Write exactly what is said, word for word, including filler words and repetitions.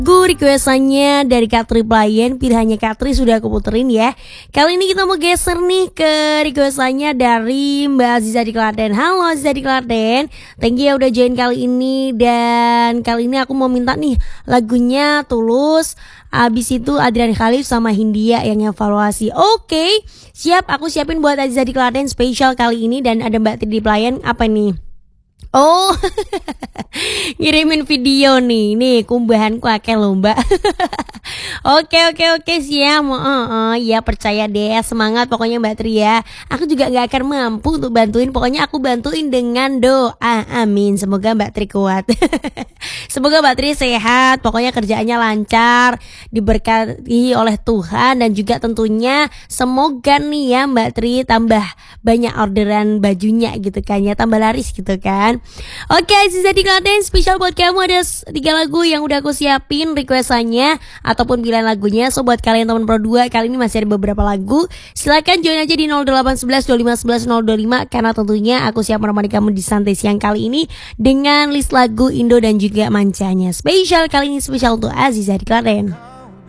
Gue requestannya dari Kak Tri Playen, pilihannya Kak Tri sudah aku puterin ya. Kali ini kita mau geser nih ke requestannya dari Mbak Aziza di Klaten. Halo Aziza di Klaten, thank you ya udah join kali ini. Dan kali ini aku mau minta nih lagunya Tulus, abis itu Adrian Khalif sama Hindia yang evaluasi. Oke, siap, aku siapin buat Aziza di Klaten spesial kali ini. Dan ada Mbak Tri di Playen, apa nih? Oh, ngirimin video nih, nih kumbahanku akeh lho mbak. Oke oke oke siap, uh, uh, ya percaya deh, semangat pokoknya Mbak Tri ya. Aku juga gak akan mampu untuk bantuin, pokoknya aku bantuin dengan doa, amin. Semoga Mbak Tri kuat. Semoga Mbak Tri sehat, pokoknya kerjaannya lancar, diberkati oleh Tuhan. Dan juga tentunya semoga nih ya Mbak Tri tambah banyak orderan bajunya gitu kan ya, tambah laris gitu kan. Oke, Aziza di Klaten, spesial buat kamu ada tiga lagu yang udah aku siapin requestannya ataupun pilihan lagunya. So buat kalian teman Pro dua, kali ini masih ada beberapa lagu. Silakan join aja di nol delapan satu satu dua lima satu satu nol dua lima, karena tentunya aku siap menemani kamu di santai siang kali ini dengan list lagu Indo dan juga mancanya. Spesial kali ini spesial untuk Aziza di Klaten.